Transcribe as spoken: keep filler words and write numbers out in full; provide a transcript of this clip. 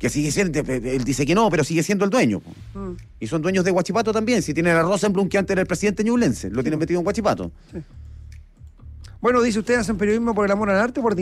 Que sigue siendo, él dice que no, pero sigue siendo el dueño. Mm. Y son dueños de Huachipato también. Si tienen a Rosenblum, que antes era el presidente ñublense, lo tienen metido en Huachipato. Sí. Bueno, dice usted, hacen periodismo por el amor al arte, por